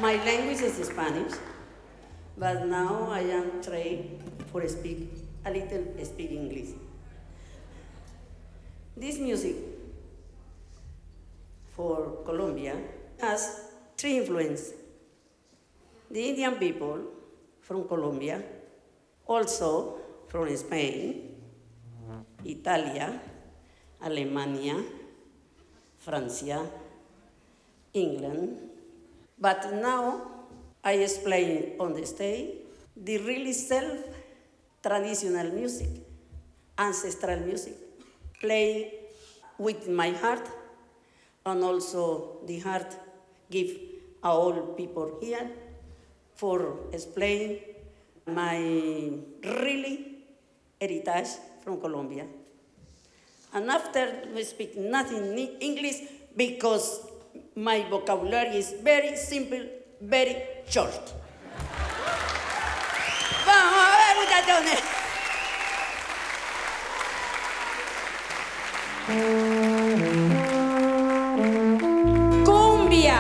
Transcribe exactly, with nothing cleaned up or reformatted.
My language is Spanish, but now I am trained for speak a little speak English. This music for Colombia has three influences. The Indian people from Colombia, also from Spain, Italia, Alemania, France, England. But now I explain on the stage the really self-traditional music, ancestral music, play with my heart, and also the heart give all people here for explain my really heritage from Colombia. And after we speak nothing English because my vocabulary is very simple, very short. Vamos a ver, muchachones.